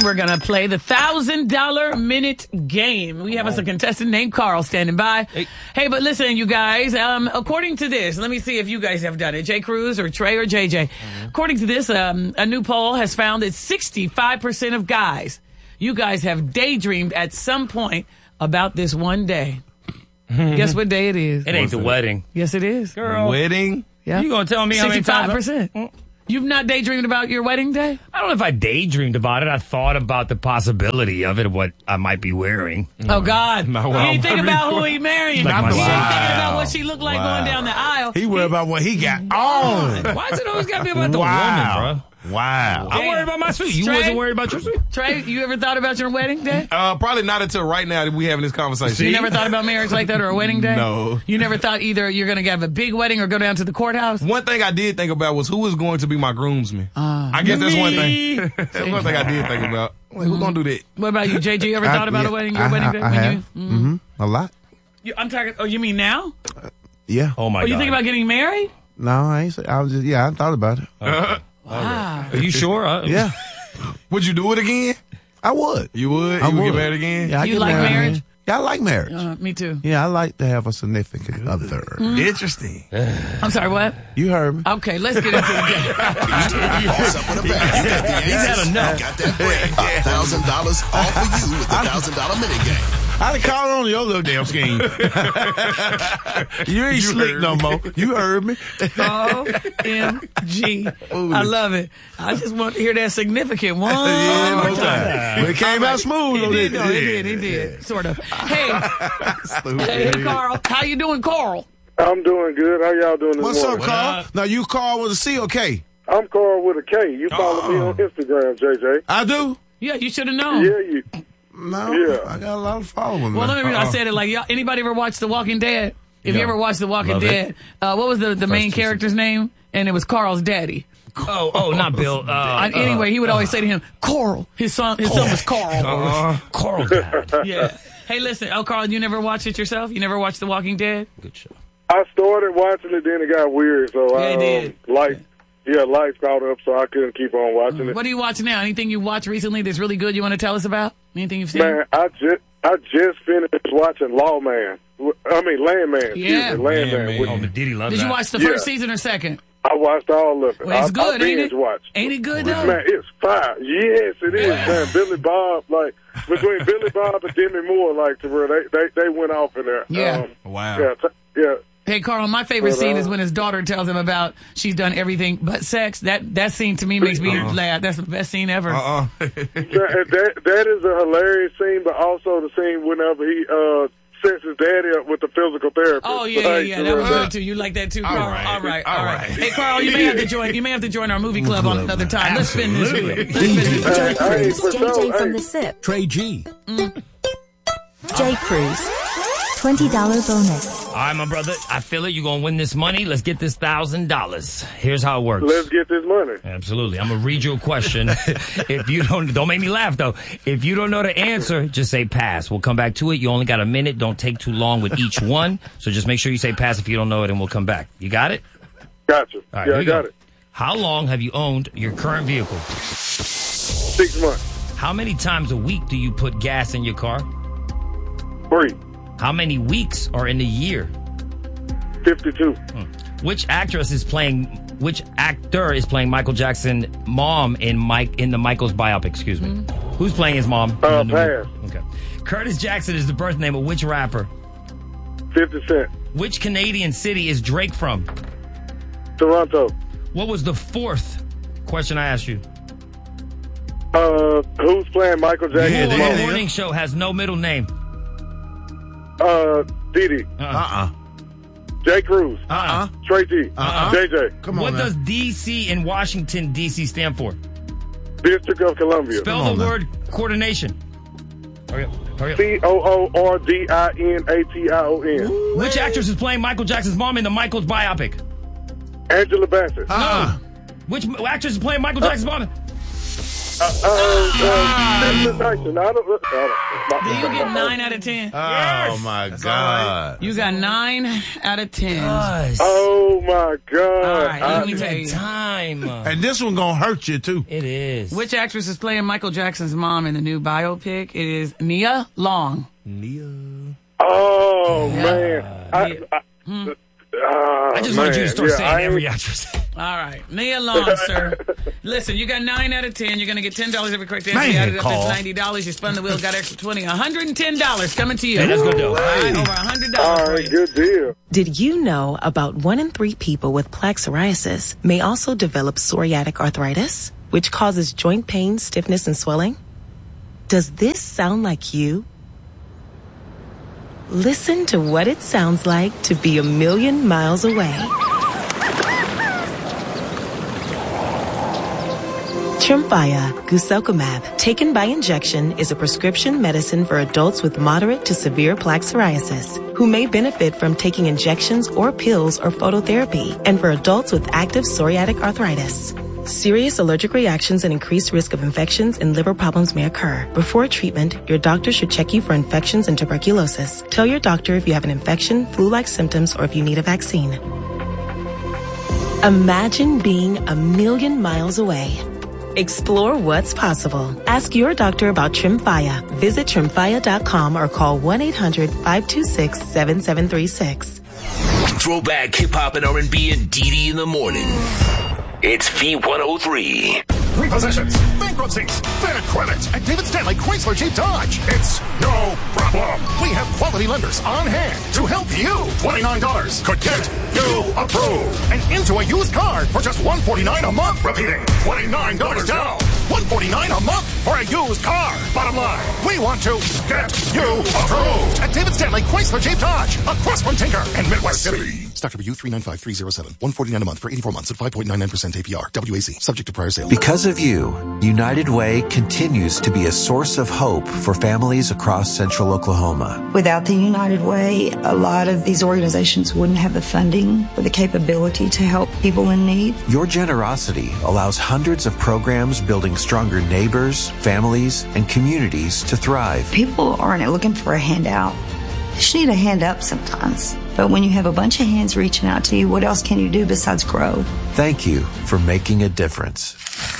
We're going to play the $1,000 minute game. We have us a contestant named Carl standing by. Hey, but listen, you guys, according to this, let me see if you guys have done it. Jay Cruz or Trey or JJ. According to this, a new poll has found that 65% of guys, you guys have daydreamed at some point about this one day. Guess what day it is? It ain't the wedding. Yes, it is. Girl. Wedding? Yeah. You gonna tell me how many times? 65%. You've not daydreamed about your wedding day? I don't know if I daydreamed about it. I thought about the possibility of it, of what I might be wearing. Oh, God. No, You didn't think about who he marrying. Like You didn't think myself. about what she looked like going down the aisle. He worried about what he got on. Why is it always gotta be about the Wow. woman, bro? Wow. I'm worried about my suit. You Trey? wasn't worried about your suit? Trey, you ever thought about your wedding day? Probably not until right now that we having this conversation. You never thought about marriage like that or a wedding day? No. You never thought either you're going to have a big wedding or go down to the courthouse? One thing I did think about was who was going to be my groomsman. I guess that's one thing. That's one thing I did think about. Like, who's going to do that? What about you, JG? You ever thought about a wedding, your wedding day? I have. A lot. I'm talking, oh, you mean now? Yeah. Oh, my Oh, God. you think about getting married? No, I ain't. I was just. Yeah, I thought about it. Wow. Are you sure? Yeah, Would you do it again? I would. You would? I You would would get married again? Yeah, I You get like married marriage? again. Yeah, I like marriage. Me too. Yeah, I like to have a significant other. Interesting. I'm sorry, what? You heard me. Okay, let's get into the game. Boss up with a bag. You got the answers. He's had enough. Got that bread. $1,000 all for you with the $1,000 minute game. I done called on your little damn scheme. You ain't slick no more. You heard me. OMG. I love it. I just want to hear that significant one Yeah, more no time. time. But it came out smooth. though, He didn't it? did, sort of. Hey, Carl. How you doing, Carl? I'm doing good. How y'all doing this What's up, morning? Carl? Now, you Carl with a C or K? I'm Carl with a K. You follow me on Instagram, JJ. I do? Yeah, you should have known. Yeah, you. No. Yeah. I got a lot of following. Well, now. let me. I said it like y'all. Anybody ever watched The Walking Dead? If you Yeah. ever watched The Walking Love it. Dead, what was the main two character's name? And it was Carl's daddy. Oh, not Bill. Anyway, he would always say to him, "Coral." His son was Carl. Carl died. Yeah. Hey, listen. Oh, Carl, you never watched it yourself? You never watched The Walking Dead? Good show. I started watching it, then it got weird, so Yeah, it did. life caught up, so I couldn't keep on watching it. What do you watch now? Anything you watched recently that's really good? You want to tell us about? Anything you've seen? Man, I just finished watching Landman. Yeah. Landman. Oh, but did he love Did that? you watch the Yeah. first season or second? I watched all of it. Well, it's good, I ain't binge it? watched. Ain't it good though? Man, it's fire. Yes, it is, man. Billy Bob, like between Billy Bob and Demi Moore, like to where they went off in there. Yeah. Wow. Yeah. Hey, Carl, my favorite scene is when his daughter tells him about she's done everything but sex. That scene to me makes me laugh. That's the best scene ever. That is a hilarious scene, but also the scene whenever he sets his daddy up with the physical therapist. Oh yeah. That was good too. You like that too, Carl? All right. Hey, Carl, you may have to join. You may have to join our movie club on another time. Let's spin this wheel. Jay Cruz, for JJ sure, from hey. the SIP. Trey G. Jay Cruz, $20 bonus. All right, my brother. I feel it. You're going to win this money. Let's get this $1,000. Here's how it works. Let's get this money. Absolutely. I'm going to read you a question. If you don't make me laugh, though. If you don't know the answer, just say pass. We'll come back to it. You only got a minute. Don't take too long with each one. So just make sure you say pass if you don't know it, and we'll come back. You got it? Gotcha. All right, Yeah, here I we got go. it. How long have you owned your current vehicle? 6 months. How many times a week do you put gas in your car? 3. How many weeks are in a year? 52. Which actor is playing Michael Jackson's mom in the Michael's biopic? Excuse me. Who's playing his mom? Pass. Okay. Curtis Jackson is the birth name of which rapper? 50 Cent. Which Canadian city is Drake from? Toronto. What was the fourth question I asked you? Who's playing Michael Jackson? Who on the morning show has no middle name? Didi. Jay Cruz. Trey G. JJ. Come on, What man. does D.C. in Washington, D.C. stand for? District of Columbia. Spell the word coordination. Hurry up. COORDINATION. Which actress is playing Michael Jackson's mom in the Michael's biopic? Angela Bassett. Which actress is playing Michael Jackson's mom? Do you get 9 out of 10? Oh, my God. You got 9 out of 10. Oh, my God. All right, let me tell you. Time. And this one gonna hurt you, too. It is. Which actress is playing Michael Jackson's mom in the new biopic? It is Nia Long. Oh, man. I just wanted you to start saying every actress. All right. Nia Long, sir. Listen, you got 9 out of 10. You're going to get $10 every correct answer. You added up, that's $90. You spun the wheel, got extra $20. $110 coming to you. Hey, that's good deal. All right, over $100 All for right, you. good deal. Did you know about 1 in 3 people with plaque psoriasis may also develop psoriatic arthritis, which causes joint pain, stiffness, and swelling? Does this sound like you? Listen to what it sounds like to be a million miles away. Tremfya guselkumab, taken by injection, is a prescription medicine for adults with moderate to severe plaque psoriasis who may benefit from taking injections or pills or phototherapy, and for adults with active psoriatic arthritis. Serious allergic reactions and increased risk of infections and liver problems may occur. Before treatment, your doctor should check you for infections and tuberculosis. Tell your doctor if you have an infection, flu-like symptoms, or if you need a vaccine. Imagine being a million miles away. Explore what's possible. Ask your doctor about Tremfya. Visit Tremfya.com or call 1-800-526-7736. Throwback hip-hop and R&B and DD in the morning. It's V103. Repossessions, bankruptcies, bad credit. At David Stanley Chrysler Jeep Dodge, it's no problem. We have quality lenders on hand to help you. $29 could get you approved and into a used car for just $149 a month. Repeating, $29 down, $149 a month for a used car. Bottom line, we want to get you approved at David Stanley Chrysler Jeep Dodge, across from Tinker and Midwest City. Stock number U395307, $149 a month for 84 months at 5.99% APR. WAC, subject to prior sale. Because of you, United Way continues to be a source of hope for families across central Oklahoma. Without the United Way, a lot of these organizations wouldn't have the funding or the capability to help people in need. Your generosity allows hundreds of programs building stronger neighbors, families, and communities to thrive. People aren't looking for a handout. They just need a hand up sometimes. But when you have a bunch of hands reaching out to you, what else can you do besides grow? Thank you for making a difference.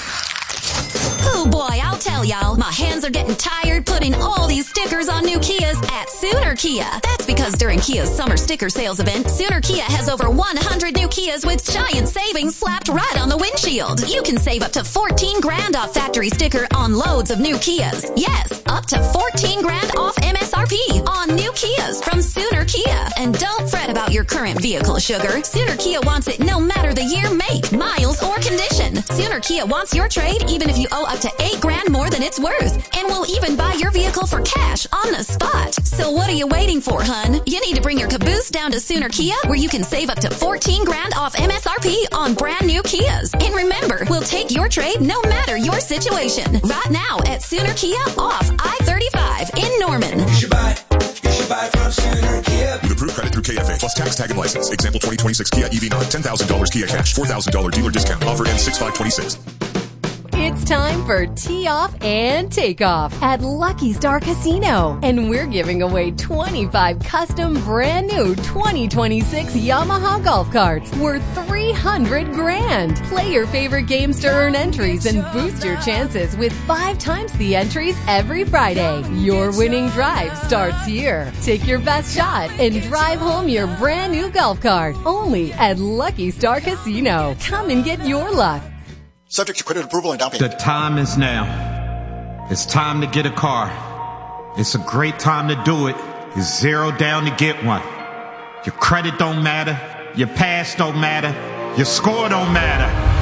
Oh boy, I'll tell y'all, my hands are getting tired putting all these stickers on new Kias at Sooner Kia. That's because during Kia's summer sticker sales event, Sooner Kia has over 100 new Kias with giant savings slapped right on the windshield. You can save up to $14,000 off factory sticker on loads of new Kias. Yes, up to $14,000 off MSRP on new Kias from Sooner Kia. And don't fret about your current vehicle, sugar. Sooner Kia wants it no matter the year, make, miles, or condition. Sooner Kia wants your trade even if you owe up to $8,000 more than it's worth. And we'll even buy your vehicle for cash on the spot. So what are you waiting for, hun? You need to bring your caboose down to Sooner Kia, where you can save up to $14,000 off MSRP on brand new Kias. And remember, we'll take your trade no matter your situation. Right now at Sooner Kia off I-35 in Norman. You should buy from Sooner Kia. With approved credit through KFA plus tax, tag, and license. Example 2026 Kia EV9, $10,000 Kia cash, $4,000 dealer discount. Offer ends 6/5/26. It's time for Tee Off and Takeoff at Lucky Star Casino. And we're giving away 25 custom brand new 2026 Yamaha golf carts worth $300,000. Play your favorite games to earn entries and boost your chances with 5 times the entries every Friday. Your winning drive starts here. Take your best shot and drive home your brand new golf cart. Only at Lucky Star Casino. Come and get your luck. Subject to credit approval and down payment. The time is now. It's time to get a car. It's a great time to do it. It's zero down to get one. Your credit don't matter. Your past don't matter. Your score don't matter.